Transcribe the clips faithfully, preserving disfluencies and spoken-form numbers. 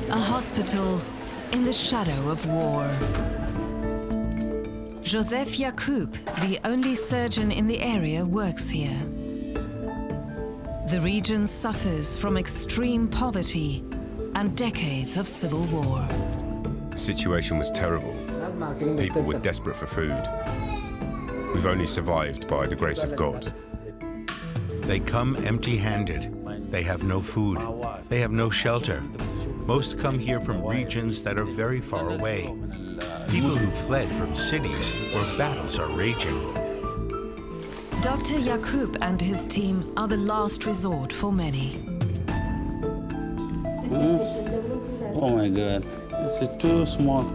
A hospital in the shadow of war. Joseph Yacoub, the only surgeon in the area, works here. The region suffers from extreme poverty and decades of civil war. The situation was terrible. People were desperate for food. We've only survived by the grace of God. They come empty-handed. They have no food. They have no shelter. Most come here from regions that are very far away. People who fled from cities where battles are raging. Doctor Yacoub and his team are the last resort for many. Mm. Oh my God, this is too small.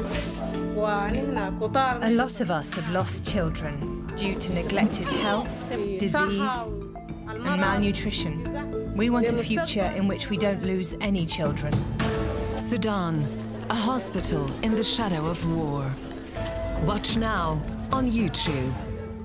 A lot of us have lost children due to neglected health, disease, and malnutrition. We want a future in which we don't lose any children. Sudan, a hospital in the shadow of war. Watch now on YouTube.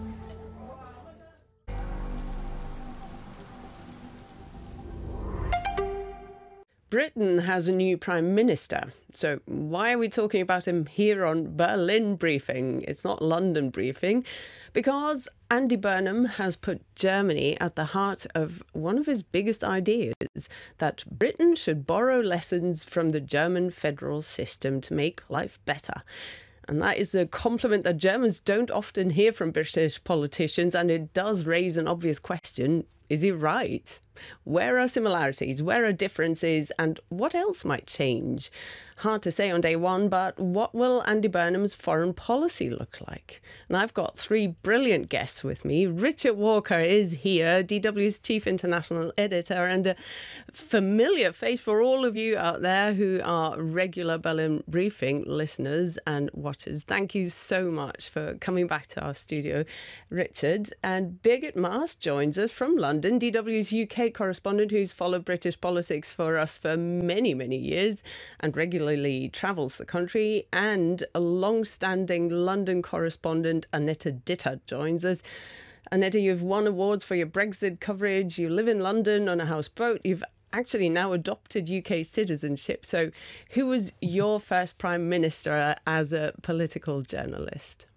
Britain has a new Prime Minister. So why are we talking about him here on Berlin Briefing? It's not London Briefing. Because Andy Burnham has put Germany at the heart of one of his biggest ideas, that Britain should borrow lessons from the German federal system to make life better. And that is a compliment that Germans don't often hear from British politicians, and it does raise an obvious question. Is he right? Where are similarities? Where are differences? And what else might change? Hard to say on day one, but what will Andy Burnham's foreign policy look like? And I've got three brilliant guests with me. Richard Walker is here, D W's Chief International Editor, and a familiar face for all of you out there who are regular Berlin Briefing listeners and watchers. Thank you so much for coming back to our studio, Richard. And Birgit Maas joins us from London, D W's U K correspondent who's followed British politics for us for many, many years and regularly travels the country, and a long-standing London correspondent, Annette Ditter, joins us. Annette, you've won awards for your Brexit coverage, you live in London on a houseboat, you've actually now adopted U K citizenship. So who was your first Prime Minister as a political journalist?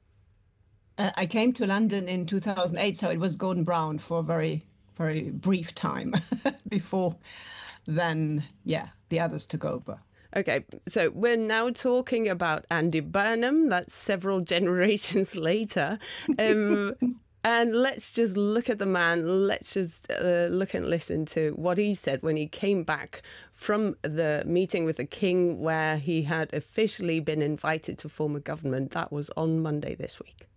Uh, I came to London in two thousand eight, so it was Gordon Brown for a very, very brief time before then, yeah, the others took over. Okay, so we're now talking about Andy Burnham. That's several generations later. Um, and let's just look at the man. Let's just uh, look and listen to what he said when he came back from the meeting with the King, where he had officially been invited to form a government. That was on Monday this week.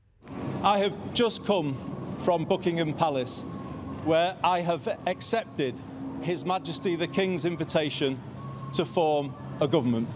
I have just come from Buckingham Palace, where I have accepted His Majesty the King's invitation to form a government.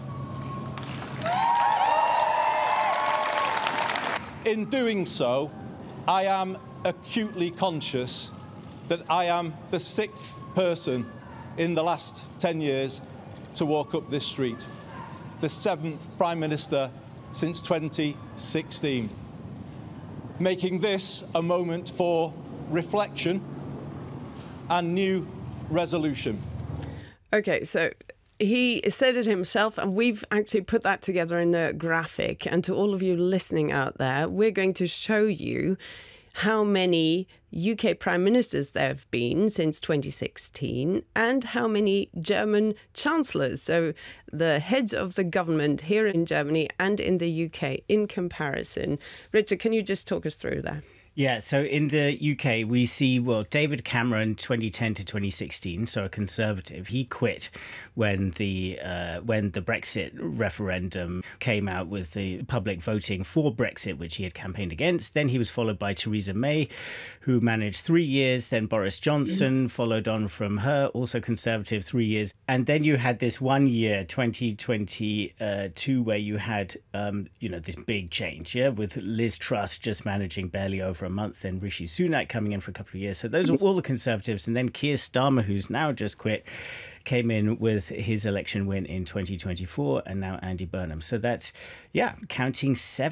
In doing so, I am acutely conscious that I am the sixth person in the last ten years to walk up this street, the seventh Prime Minister since twenty sixteen, making this a moment for reflection and new resolution. Okay, so he said it himself, and we've actually put that together in a graphic. And to all of you listening out there, we're going to show you how many U K Prime Ministers there have been since twenty sixteen and how many German Chancellors, so the heads of the government here in Germany and in the U K in comparison. Richard, can you just talk us through that? Yeah, so in the U K, we see, well, David Cameron, twenty ten to twenty sixteen, so a Conservative. He quit when the uh, when the Brexit referendum came out with the public voting for Brexit, which he had campaigned against. Then he was followed by Theresa May, who managed three years. Then Boris Johnson followed on from her, also Conservative, three years. And then you had this one year, twenty twenty-two, where you had, um, you know, this big change, yeah, with Liz Truss just managing barely over a month, then Rishi Sunak coming in for a couple of years. So those are all the Conservatives. And then Keir Starmer, who's now just quit, came in with his election win in twenty twenty-four, and now Andy Burnham. So that's, yeah, counting seven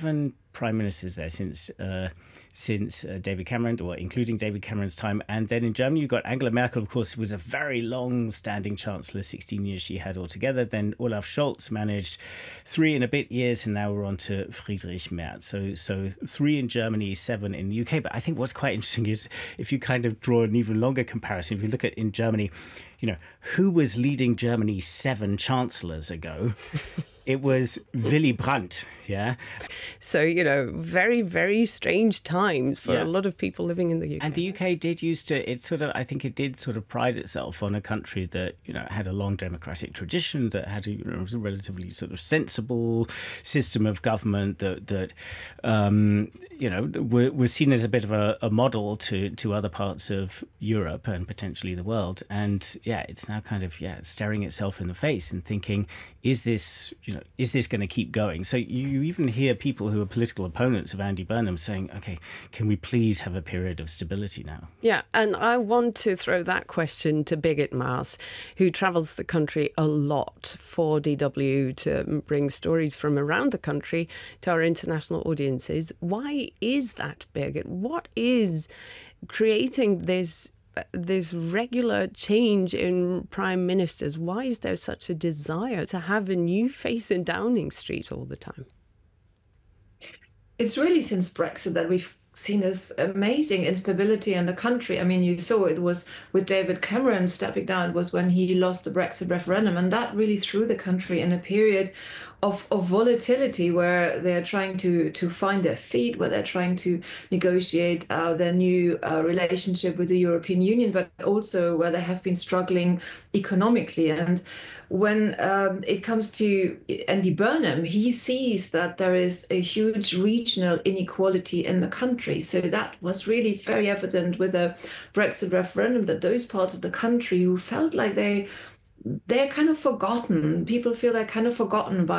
prime ministers there since uh, since uh, David Cameron, or including David Cameron's time. And then in Germany, you've got Angela Merkel, of course, was a very long-standing chancellor, sixteen years she had altogether. Then Olaf Scholz managed three and a bit years, and now we're on to Friedrich Merz. So, so three in Germany, seven in the U K. But I think what's quite interesting is if you kind of draw an even longer comparison, if you look at in Germany, you know, who was leading Germany seven chancellors ago? It was Willy Brandt, yeah? So, you know, very, very strange times for Yeah. a lot of people living in the U K. And the U K did used to, it sort of, I think it did sort of pride itself on a country that, you know, had a long democratic tradition, that had a, you know, relatively sort of sensible system of government that, that um, you know, were, was seen as a bit of a, a model to, to other parts of Europe and potentially the world. And yeah, it's now kind of, yeah, staring itself in the face and thinking, is this, you know, is this going to keep going? So you, you even hear people who are political opponents of Andy Burnham saying, okay, can we please have a period of stability now? Yeah, and I want to throw that question to Birgit Maas, who travels the country a lot for D W to bring stories from around the country to our international audiences. Why is that, Birgit? What is creating this this regular change in prime ministers? Why is there such a desire to have a new face in Downing Street all the time? It's really since Brexit that we've seen this amazing instability in the country. I mean, you saw it was with David Cameron stepping down, it was when he lost the Brexit referendum, and that really threw the country in a period of, of volatility where they're trying to, to find their feet, where they're trying to negotiate uh, their new uh, relationship with the European Union, but also where they have been struggling economically. And when um, it comes to Andy Burnham, he sees that there is a huge regional inequality in the country. So that was really very evident with the Brexit referendum, that those parts of the country who felt like they they're kind of forgotten. People feel they're kind of forgotten by